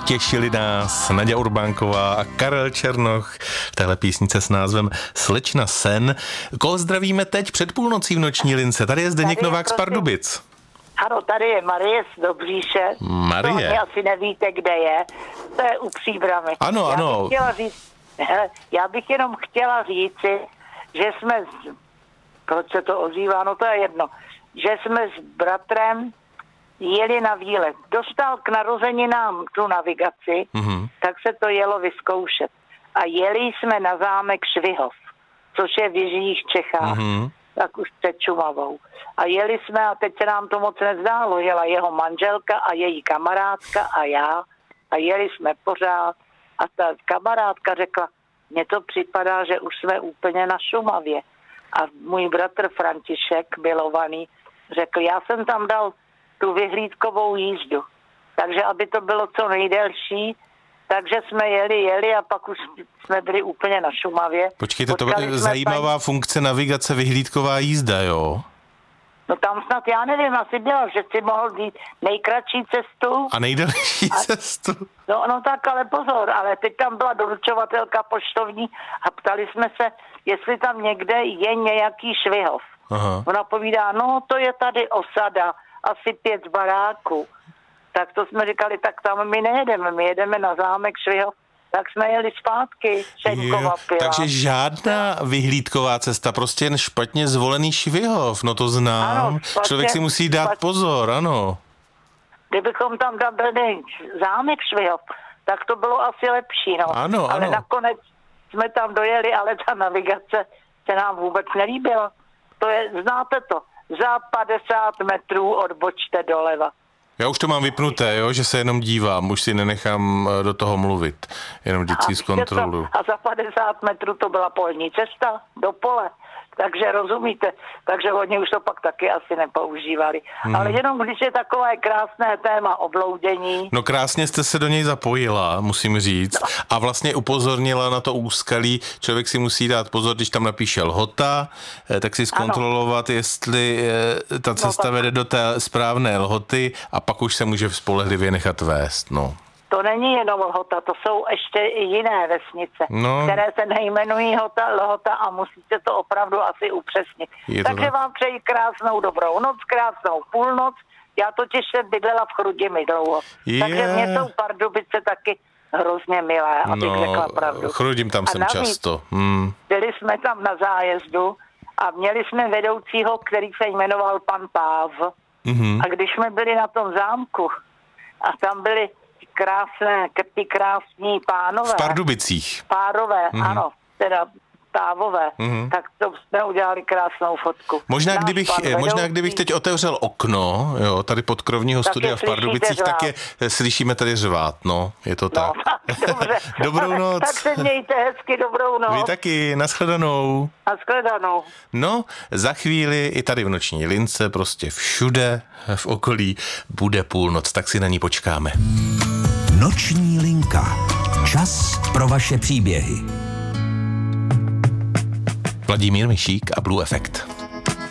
Těšili nás Naďa Urbánková a Karel Černoch v téhle písnice s názvem Slečna sen. Koho zdravíme teď před půlnocí v noční lince? Tady je Zdeněk Novák z Pardubic. Ano, tady je Marie z Dobříše. Marie. To asi nevíte, kde je. To je u Příbramy. Ano. Já bych jenom chtěla říci, že jsme, proč se to ozývá, no to je jedno, že jsme s bratrem jeli na výlet. Dostal k narozeninám tu navigaci, tak se to jelo vyzkoušet. A jeli jsme na zámek Švihov, což je v jižních Čechách, tak už před Šumavou. A jeli jsme a teď se nám to moc nezdálo. Jela jeho manželka a její kamarádka a já a jeli jsme pořád. A ta kamarádka řekla, mně to připadá, že už jsme úplně na Šumavě. A můj bratr František, milovaný, řekl, já jsem tam dal tu vyhlídkovou jízdu. Takže aby to bylo co nejdelší, takže jsme jeli a pak už jsme byli úplně na Šumavě. Počkejte, to je zajímavá funkce navigace vyhlídková jízda, jo? No tam snad, já nevím, asi byla, že si mohl vzít nejkratší cestu. A nejdelší cestu. No tak ale pozor, ale teď tam byla doručovatelka poštovní a ptali jsme se, jestli tam někde je nějaký Švihov. Aha. Ona povídá, no to je tady osada, asi 5 baráků. Tak to jsme říkali, tak tam my nejedeme, my jedeme na zámek Švihov. Tak jsme jeli zpátky, Šenkova pila. Takže žádná vyhlídková cesta, prostě jen špatně zvolený Švihov, no to znám. Ano, člověk si musí dát pozor, ano. Kdybychom tam dali zámek Švihov, tak to bylo asi lepší, no. Ano, ale nakonec jsme tam dojeli, ale ta navigace se nám vůbec nelíbila. To je, znáte to, za 50 metrů odbočte doleva. Já už to mám vypnuté, jo, že se jenom dívám, už si nenechám do toho mluvit, jenom vždycky zkontroluji. A za 50 metrů to byla polní cesta do pole, takže rozumíte, takže oni už to pak taky asi nepoužívali. Ale jenom když je takové krásné téma obloudění. No krásně jste se do něj zapojila, musím říct, a vlastně upozornila na to úskalí. Člověk si musí dát pozor, když tam napíše Lhota, tak si zkontrolovat, jestli ta cesta vede do té správné Lhoty a pak už se může spolehlivě nechat vést, no. To není jenom Lhota, to jsou ještě i jiné vesnice, které se nejmenují Lhota a musíte to opravdu asi upřesnit. Takže vám přeji krásnou dobrou noc, krásnou půlnoc. Já totiž jsem bydlela v Chrudimi dlouho. Takže mě jsou Pardubice taky hrozně milé, abych řekla pravdu. Chrudim tam jsem často. Byli jsme tam na zájezdu a měli jsme vedoucího, který se jmenoval pan Páv. A když jsme byli na tom zámku a tam byli krásní pánové. V Pardubicích. Párové, ano, teda pávové. Tak to jsme udělali krásnou fotku. Možná kdybych teď otevřel okno, jo, tady podkrovního studia v Pardubicích, tak slyšíme tady řvát, no, je to tak. Dobře. Dobrou noc. Tak se mějte hezky, dobrou noc. Vy taky, nashledanou. Nashledanou. No, za chvíli i tady v noční lince, prostě všude v okolí bude půlnoc, tak si na ní počkáme. Noční linka. Čas pro vaše příběhy. Vladimír Mišík a Blue Effect.